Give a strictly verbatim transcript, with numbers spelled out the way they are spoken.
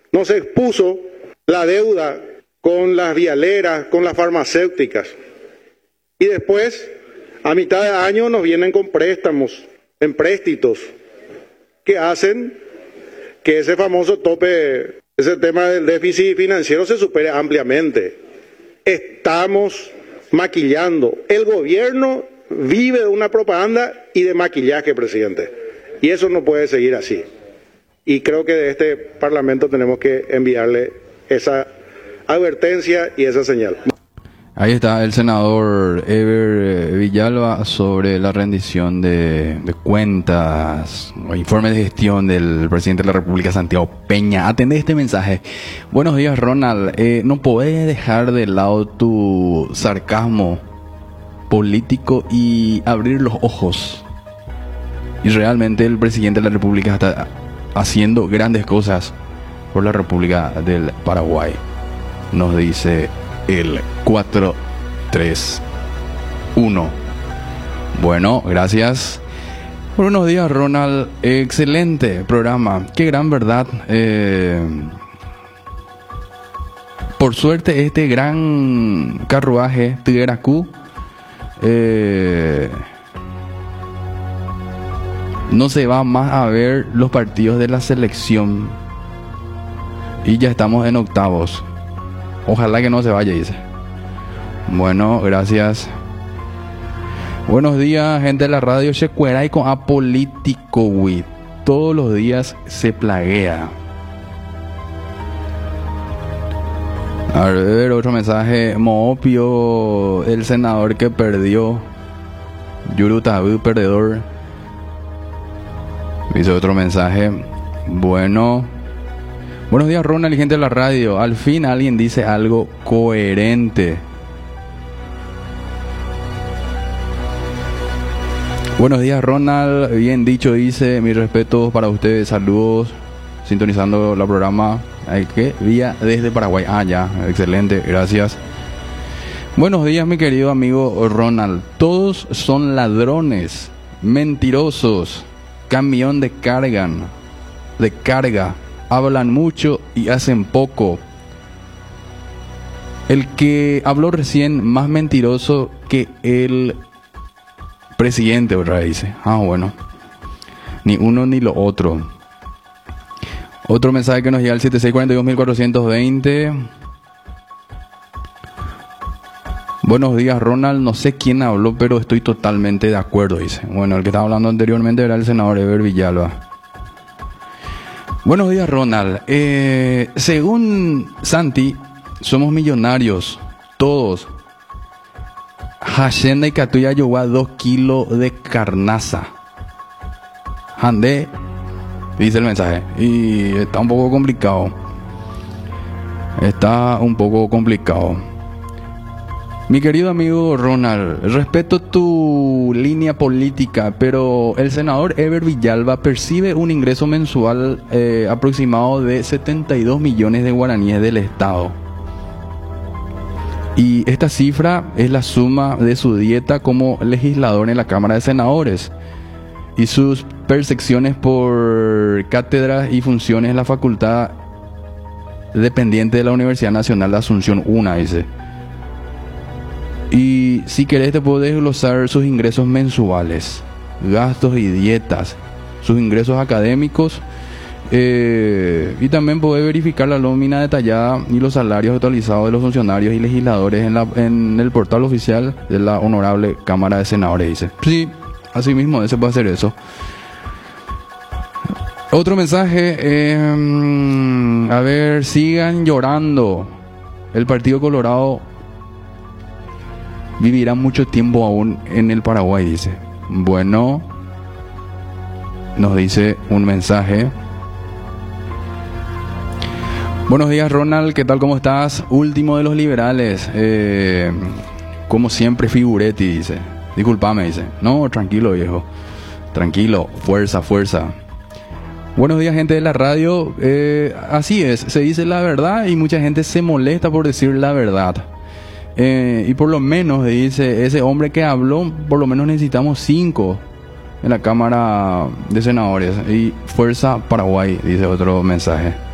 No se expuso la deuda con las vialeras, con las farmacéuticas. Y después, a mitad de año, nos vienen con préstamos, empréstitos, que hacen que ese famoso tope, ese tema del déficit financiero se supere ampliamente. Estamos maquillando. El gobierno vive de una propaganda y de maquillaje, presidente. Y eso no puede seguir así. Y creo que de este Parlamento tenemos que enviarle esa advertencia y esa señal. Ahí está el senador Eber Villalba sobre la rendición de, de cuentas o informe de gestión del presidente de la República, Santiago Peña. Atende este mensaje. Buenos días, Ronald. Eh, no podés dejar de lado tu sarcasmo político y abrir los ojos. Y realmente el presidente de la República está haciendo grandes cosas por la República del Paraguay. Nos dice el cuatro tres uno. Bueno, gracias. Buenos días, Ronald. Excelente programa. Qué gran verdad. Eh, por suerte, este gran carruaje Tigeracú eh, no se va más a ver los partidos de la selección. Y ya estamos en octavos. Ojalá que no se vaya, dice. Bueno, gracias. Buenos días, gente de la radio. Checueray con apolítico, güey. Todos los días se plaguea. A ver, otro mensaje. Moopio, el senador que perdió. Yurutabu, perdedor. Dice otro mensaje. Bueno. Buenos días, Ronald y gente de la radio. Al fin alguien dice algo coherente. Buenos días, Ronald. Bien dicho, dice. Mis respetos para ustedes. Saludos. Sintonizando la programa. Hay que vía desde Paraguay. Ah, ya. Excelente. Gracias. Buenos días, mi querido amigo Ronald. Todos son ladrones, mentirosos, camión de cargan, de carga. Hablan mucho y hacen poco. El que habló recién, más mentiroso que el presidente, ¿verdad? Dice. Ah, bueno. Ni uno ni lo otro. Otro mensaje que nos llega al siete seis cuatro dos cuatro dos cero. Buenos días, Ronald. No sé quién habló, pero estoy totalmente de acuerdo, dice. Bueno, el que estaba hablando anteriormente era el senador Eber Villalba. Buenos días, Ronald. Eh, según Santi, somos millonarios, todos. Hashenda y Catuya llevó a dos kilos de carnaza. Handé, dice el mensaje. Y está un poco complicado. Está un poco complicado. Mi querido amigo Ronald, respeto tu línea política, pero el senador Eber Villalba percibe un ingreso mensual eh, aproximado de setenta y dos millones de guaraníes del Estado. Y esta cifra es la suma de su dieta como legislador en la Cámara de Senadores y sus percepciones por cátedras y funciones en la facultad dependiente de la Universidad Nacional de Asunción una, dice. Y si querés te puedo desglosar sus ingresos mensuales, gastos y dietas, sus ingresos académicos, eh, y también podés verificar la nómina detallada y los salarios actualizados de los funcionarios y legisladores en, la, en el portal oficial de la Honorable Cámara de Senadores, dice. Sí, así mismo se puede hacer eso. Otro mensaje, eh, a ver, sigan llorando. El Partido Colorado vivirá mucho tiempo aún en el Paraguay, dice. Bueno, nos dice un mensaje. Buenos días, Ronald, ¿qué tal? ¿Cómo estás? Último de los liberales. Eh, como siempre, Figuretti, dice. Disculpame, dice. No, tranquilo, viejo. Tranquilo, fuerza, fuerza. Buenos días, gente de la radio. Eh, así es, se dice la verdad y mucha gente se molesta por decir la verdad. Eh, y por lo menos, dice ese hombre que habló, por lo menos necesitamos cinco en la Cámara de Senadores. Y fuerza Paraguay, dice otro mensaje.